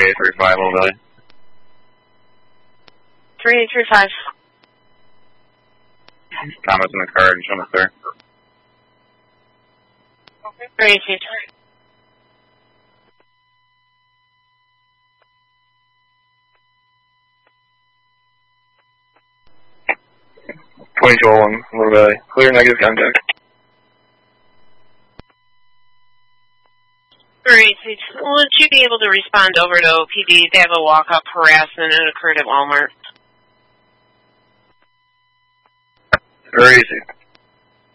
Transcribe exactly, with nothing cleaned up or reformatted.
eight three five, Little Valley. three eight three five. Thomas in the car, and show us there. three eight three five. twenty-two oh one, Little Valley. Clear negative contact. three eight three two. Would you be able to respond over to O P D? They have a walk-up harassment that occurred at Walmart. Very easy.